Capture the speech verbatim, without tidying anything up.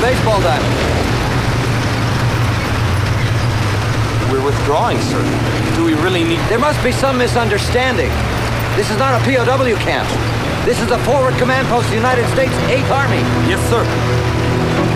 baseball diamond. We're withdrawing, sir. Do we really need... There must be some misunderstanding. This is not a P O W camp. This is the forward command post of the United States eighth Army. Yes, sir.